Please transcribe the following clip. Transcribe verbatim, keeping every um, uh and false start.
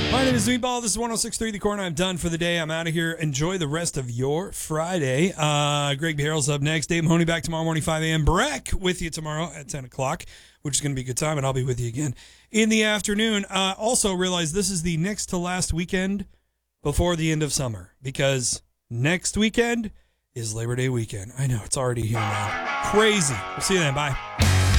My name is Meatball. This is one oh six point three The Corner. I'm done for the day. I'm out of here. Enjoy the rest of your Friday. Uh, Greg Beharrell's up next. Dave Mahoney back tomorrow morning, five a.m. Breck with you tomorrow at ten o'clock, which is going to be a good time, and I'll be with you again in the afternoon. Uh, also, realize this is the next to last weekend before the end of summer, because next weekend is Labor Day weekend. I know, it's already here now. Crazy. We'll see you then. Bye.